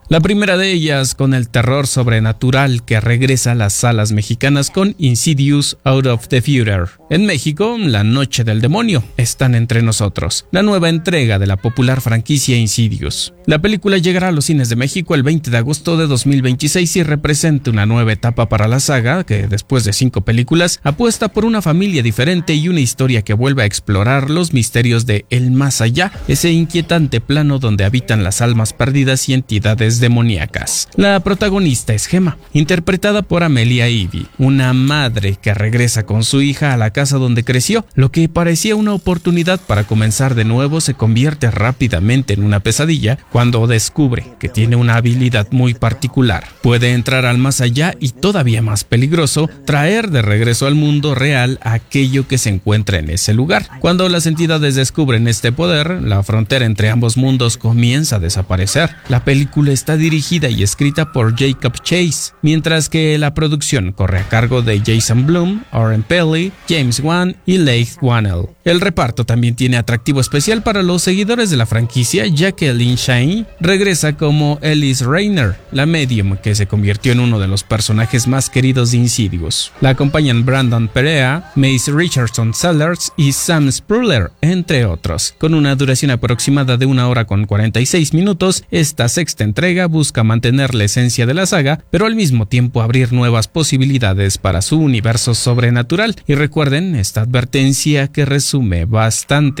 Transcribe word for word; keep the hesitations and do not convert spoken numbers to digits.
La primera de ellas con el terror sobrenatural que regresa a las salas mexicanas con Insidious Out of the Future. En México, La Noche del Demonio, Están entre nosotros, la nueva entrega de la popular franquicia Insidious. La película llegará a los cines de México el veinte de agosto de dos mil veintiséis y representa una nueva etapa para la saga que, después de cinco películas, apuesta por una familia diferente y una historia que vuelve a explorar los misterios de El Más Allá, ese inquietante plano donde habitan las almas perdidas y entidades demoníacas. La protagonista es Gemma, interpretada por Amelia Ivy, una madre que regresa con su hija a la casa donde creció. Lo que parecía una oportunidad para comenzar de nuevo se convierte rápidamente en una pesadilla cuando descubre que tiene una habilidad muy particular. Puede entrar al más allá y, todavía más peligroso, traer de regreso al mundo real aquello que se encuentra en ese lugar. Cuando las entidades descubren este poder, la frontera entre ambos mundos comienza a desaparecer. La película es Está dirigida y escrita por Jacob Chase, mientras que la producción corre a cargo de Jason Blum, Oren Peli, James Wan y Leigh Whannell. El reparto también tiene atractivo especial para los seguidores de la franquicia, ya que Lin Shaye regresa como Elise Rayner, la medium que se convirtió en uno de los personajes más queridos de Insidious. La acompañan Brandon Perea, Mace Richardson Sellers y Sam Spruller, entre otros. Con una duración aproximada de una hora con cuarenta y seis minutos, esta sexta entrega busca mantener la esencia de la saga, pero al mismo tiempo abrir nuevas posibilidades para su universo sobrenatural. Y recuerden esta advertencia que resume bastante.